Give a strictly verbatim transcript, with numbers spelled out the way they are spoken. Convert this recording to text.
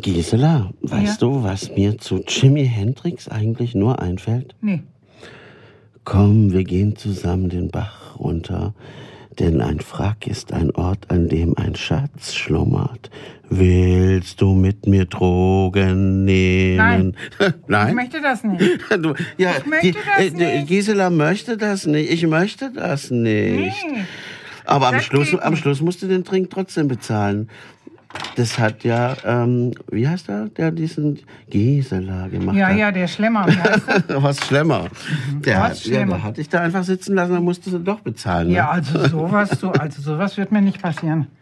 Gisela, weißt Ja. du, was mir zu Jimi Hendrix eigentlich nur einfällt? Nee. Komm, wir gehen zusammen den Bach runter, denn ein Frack ist ein Ort, an dem ein Schatz schlummert. Willst du mit mir Drogen nehmen? Nein. Nein? Ich möchte das nicht. Du, ja, Ich möchte das Gi- äh, nicht. Gisela möchte das nicht. Ich möchte das nicht. Nee. Aber am Das Schluss, geht am nicht. Schluss musst du den Trink trotzdem bezahlen. Das hat ja, ähm, wie heißt er, der diesen Gisela gemacht Ja, hat? ja, der Schlemmer. Wie heißt das? Was Schlemmer. Der, Was hat, ja, Schlemmer. der hat dich da einfach sitzen lassen, dann musstest du doch bezahlen. Ne? Ja, also sowas, so, also sowas wird mir nicht passieren.